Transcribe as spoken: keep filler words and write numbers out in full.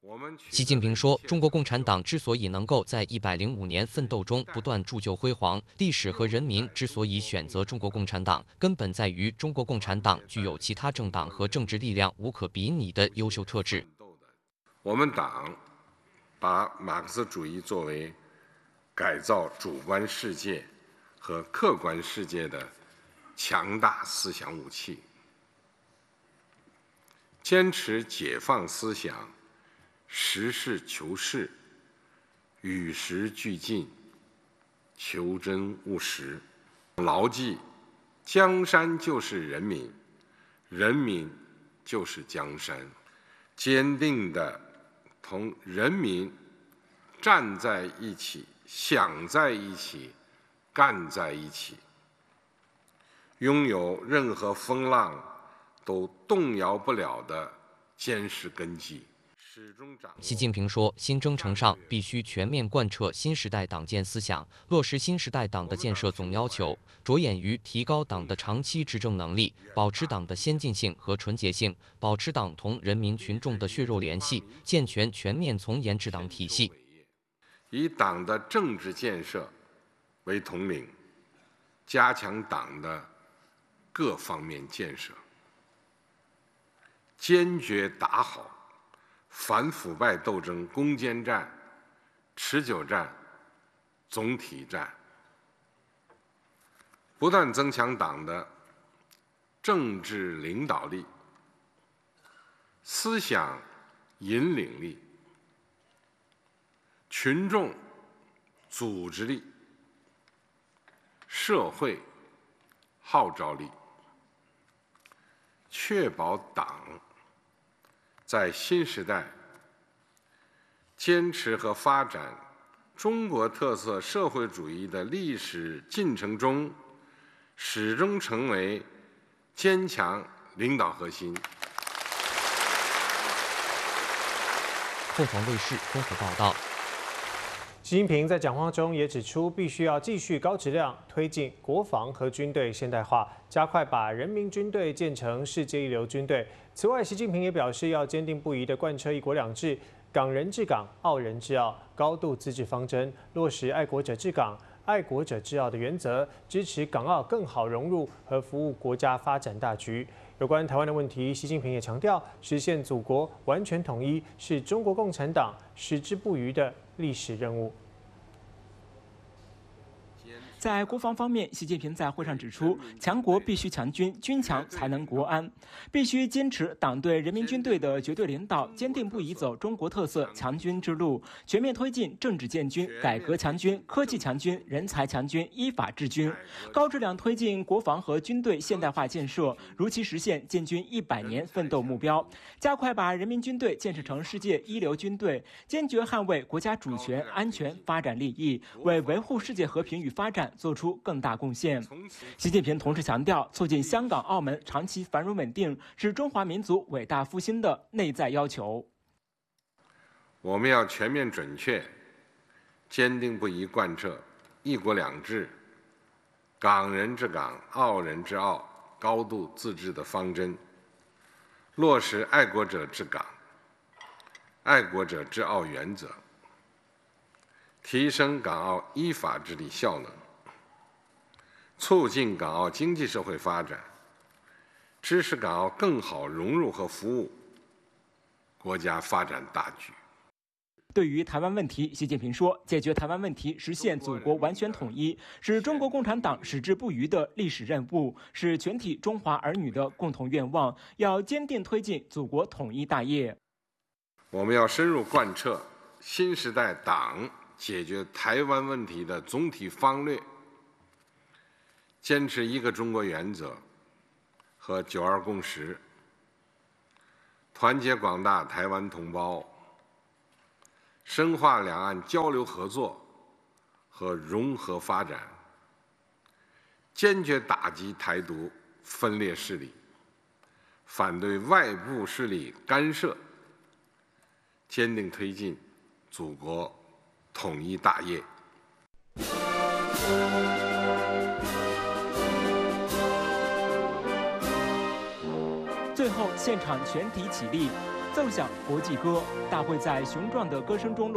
习近平说，中国共产党之所以能够在一百零五年奋斗中不断铸就辉煌，历史和人民之所以选择中国共产党，根本在于中国共产党具有其他政党和政治力量无可比拟的优秀特质。 我们党把马克思主义作为改造主观世界和客观世界的强大思想武器，坚持解放思想，实事求是，与时俱进，求真务实，牢记江山就是人民，人民就是江山，坚定地同人民站在一起，想在一起，干在一起，拥有任何风浪都动摇不了的坚实根基。 习近平说，新征程上必须全面贯彻新时代党建思想，落实新时代党的建设总要求，着眼于提高党的长期执政能力，保持党的先进性和纯洁性，保持党同人民群众的血肉联系，健全全面从严治党体系。 以党的政治建设为统领，加强党的各方面建设，坚决打好反腐败斗争攻坚战、持久战、总体战，不断增强党的政治领导力、思想引领力、群众组织力、社会号召力，确保党在新时代坚持和发展中国特色社会主义的历史进程中，始终成为坚强领导核心。 凤凰卫视综合报道。 习近平在讲话中也指出，必须要继续高质量推进国防和军队现代化，加快把人民军队建成世界一流军队。此外，习近平也表示，要坚定不移地贯彻一国两制、港人治港、澳人治澳、高度自治方针，落实爱国者治港、爱国者治澳的原则，支持港澳更好融入和服务国家发展大局。有关台湾的问题，习近平也强调，实现祖国完全统一是中国共产党矢志不渝的历史任务。 在国防方面，习近平在会上指出，强国必须强军，军强才能国安，必须坚持党对人民军队的绝对领导，坚定不移走中国特色强军之路，全面推进政治建军、改革强军、科技强军、人才强军、依法治军，高质量推进国防和军队现代化建设，如期实现建军一百年奋斗目标，加快把人民军队建设成世界一流军队，坚决捍卫国家主权、安全、发展利益，为维护世界和平与发展做出更大贡献。习近平同时强调，促进香港、澳门长期繁荣稳定是中华民族伟大复兴的内在要求。 我们要全面准确、坚定不移贯彻一国两制、港人治港、澳人治澳、高度自治的方针，落实爱国者治港、爱国者治澳原则，提升港澳依法治理效能，促进港澳经济社会发展，支持港澳更好融入和服务国家发展大局。 对于台湾问题，习近平说，解决台湾问题，实现祖国完全统一，是中国共产党矢志不渝的历史任务，是全体中华儿女的共同愿望，要坚定推进祖国统一大业。 我们要深入贯彻新时代党解决台湾问题的总体方略，坚持一个中国原则和九二共识，团结广大台湾同胞，深化两岸交流合作和融合发展，坚决打击台独分裂势力，反对外部势力干涉，坚定推进祖国统一大业。 最后，现场全体起立。 奏响国际歌。大会在雄壮的歌声中落。